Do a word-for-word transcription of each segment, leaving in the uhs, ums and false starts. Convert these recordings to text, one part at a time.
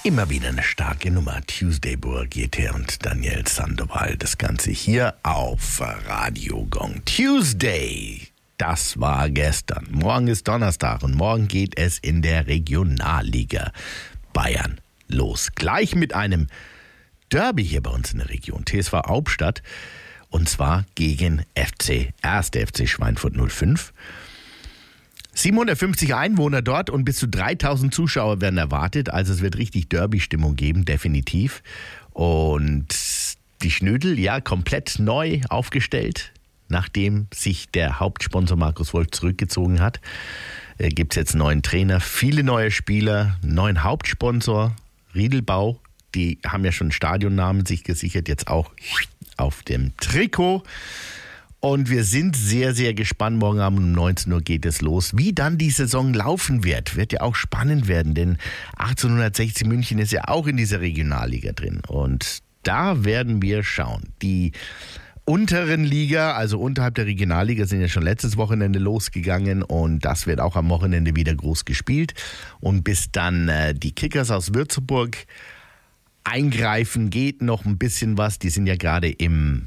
Immer wieder eine starke Nummer. Tuesday Bourguete und Daniel Sandoval. Das Ganze hier auf Radio Gong. Tuesday, das war gestern. Morgen ist Donnerstag und morgen geht es in der Regionalliga Bayern los. Gleich mit einem Derby hier bei uns in der Region. T S V Hauptstadt. Und zwar gegen F C, erster F C Schweinfurt null fünf. siebenhundertfünfzig Einwohner dort und bis zu dreitausend Zuschauer werden erwartet. Also es wird richtig Derby-Stimmung geben, definitiv. Und die Schnödel, ja, komplett neu aufgestellt. Nachdem sich der Hauptsponsor Markus Wolf zurückgezogen hat, äh, gibt es jetzt einen neuen Trainer, viele neue Spieler, einen neuen Hauptsponsor, Riedelbau. Die haben ja schon Stadionnamen sich gesichert, jetzt auch auf dem Trikot. Und wir sind sehr, sehr gespannt. Morgen Abend um neunzehn Uhr geht es los. Wie dann die Saison laufen wird, wird ja auch spannend werden. Denn achtzehnhundertsechzig München ist ja auch in dieser Regionalliga drin. Und da werden wir schauen. Die unteren Liga, also unterhalb der Regionalliga, sind ja schon letztes Wochenende losgegangen. Und das wird auch am Wochenende wieder groß gespielt. Und bis dann äh, die Kickers aus Würzburg eingreifen, geht noch ein bisschen was. Die sind ja gerade im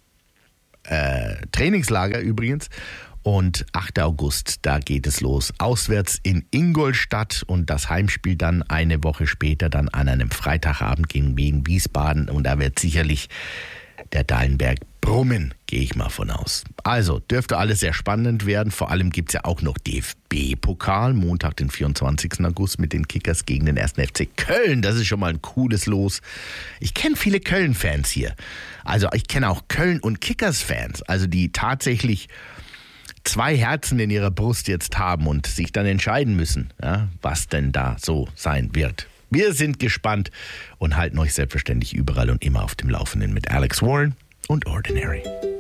Äh, Trainingslager übrigens. Und achter August, da geht es los. Auswärts in Ingolstadt und das Heimspiel dann eine Woche später dann an einem Freitagabend gegen Wien Wiesbaden. Und da wird sicherlich der Dallenberg brummen, gehe ich mal von aus. Also, dürfte alles sehr spannend werden. Vor allem gibt es ja auch noch D F B-Pokal, Montag, den vierundzwanzigsten August mit den Kickers gegen den ersten F C Köln. Das ist schon mal ein cooles Los. Ich kenne viele Köln-Fans hier. Also ich kenne auch Köln- und Kickers-Fans, also die tatsächlich zwei Herzen in ihrer Brust jetzt haben und sich dann entscheiden müssen, ja, was denn da so sein wird. Wir sind gespannt und halten euch selbstverständlich überall und immer auf dem Laufenden mit Alex Warren und Ordinary.